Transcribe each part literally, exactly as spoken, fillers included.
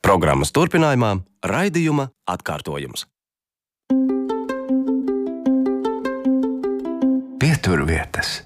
Programmas turpinājumā raidījuma atkārtojums. Pieturvietas.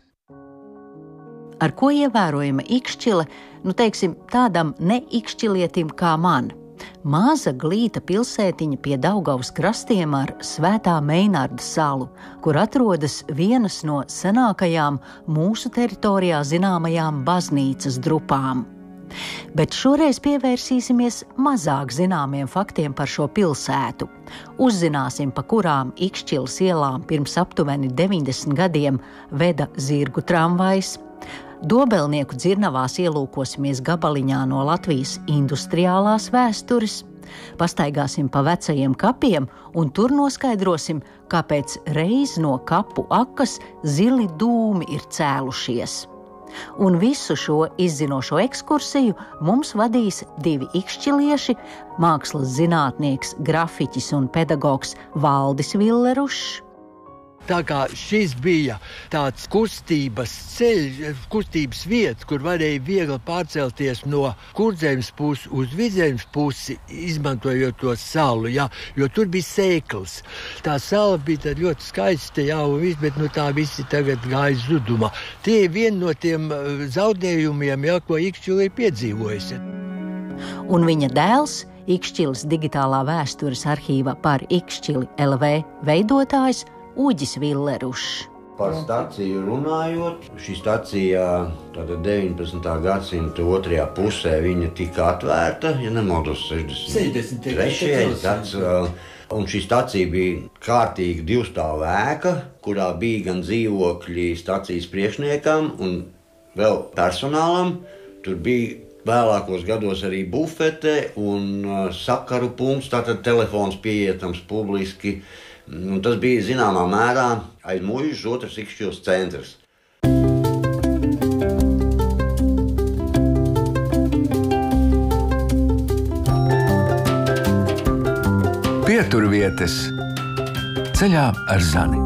Ar ko ievērojama ikšķile, nu teiksim, tādam neikšķilietim kā man? Maza glīta pilsētiņa pie Daugavas krastiem ar Svētā Meinarda salu, kur atrodas vienas no senākajām mūsu teritorijā zināmajām baznīcas drupām. Bet šoreiz pievērsīsimies mazāk zināmiem faktiem par šo pilsētu. Uzzināsim, pa kurām Ikšķiles ielām pirms aptuveni deviņdesmit gadiem veda zirgu tramvajs. Dobelnieku dzirnavās ielūkosimies gabaliņā no Latvijas industriālās vēstures, pastaigāsim pa vecajiem kapiem un tur noskaidrosim, kāpēc reiz no kapu akas zili dūmi ir cēlušies. Un visu šo izzinošo ekskursiju mums vadīs divi ikšķilieši, mākslas zinātnieks, grafiķis un pedagogs Valdis Villerušs. Tā kā šis bija tāds kustības ceļš, kustības vieta, kur varēja viegli pārcelties no Kurzemes puses uz Vidzemes pusi, izmantojot to salu, jā, jo tur bija sēklis. Tā sala bija ļoti skaista, jā, un viss, bet nu, tā visi tagad gāja zudumā. Tie ir viena no tiem zaudējumiem, jā, ko Ikšķile ir piedzīvojusi. Un viņa dēls, Ikšķiles digitālā vēstures arhīva par Ikšķili L V veidotājs, Uģis Villerušs. Par staciju runājot, šī stacija tātad deviņpadsmitā gadsimta otrajā pusē viņa tika atvērta, ja nemaldos sešdesmit trešajā gads. Un šī stacija bija kārtīga divstāvu ēka, kurā bija gan dzīvokļi stacijas priekšniekam un vēl personālam. Tur bija vēlākos gados arī bufete un sakaru punkts, tātad telefons pieejams publiski. Un tas bija zināmā mērā aiz muižas otrs Ikšķiles centrs. Pieturvietas ceļā ar Zani.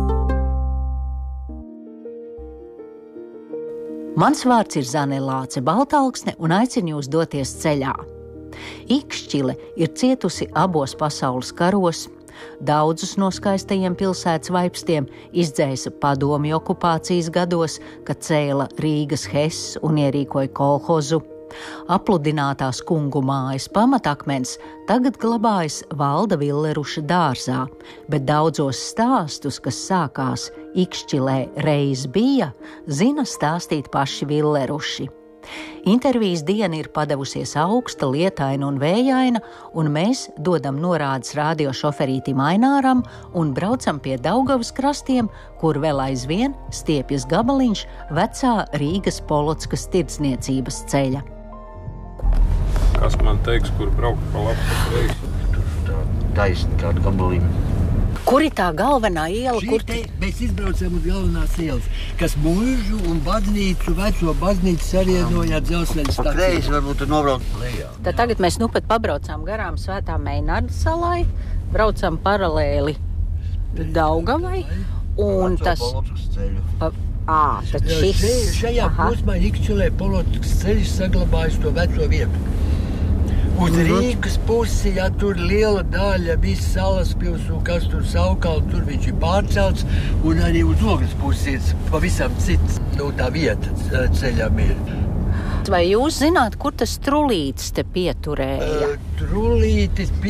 Mans vārds ir Zane Lāce Baltalksne un aicinu jūs doties ceļā. Ikšķile ir cietusi abos pasaules karos. Daudzus no skaistajiem pilsētas vaipstiem izdzēsa padomju okupācijas gados, kad cēla Rīgas Hess un ierīkoja kolhozu. Apludinātās kungu mājas pamatakmens tagad glabājas Valda Villeruša dārzā, bet daudzos stāstus, kas sākās Ikšķilē reiz bija, zina stāstīt paši Villeruši. Intervijas diena ir padavusies augsta, lietaina un vējaina, un mēs dodam norādes radiošoferītim Aināram un braucam pie Daugavas krastiem, kur vēl aizvien stiepjas gabaliņš vecā Rīgas Polockas tirdzniecības ceļa. Kas man teiks, kur braukt pa labi pa kreisi? Tā taisni kādu gabaliņu. Kur ir tā galvenā iela? Šī Kur te mēs izbraucam uz galvenās ielas, kas muižu un baznīcu, veco baznīcu savienoja ar dzelzceļa staciju. Pa kreisi varbūt tur nobraukt lejā. Tad tagad mēs nu pat pabraucām garām Svētā Meinarda salai, braucam paralēli Daugavai, un Veco tas... Polockas ceļu. Pa, ā, tad šis... Še, šajā Aha. posmā Ikšķilē Polockas ceļš saglabājas to veco vietu. Uz Rīgas pusi, ja tur liela daļa, viss Salaspils un kas tur Saukalni, tur viņš ir pārcelts, un arī uz Ogres pusi ir pavisam cits, nu, tā vieta ceļam ir. Vai jūs zināt, kur tas trulītis te pieturēja? Uh, trulītis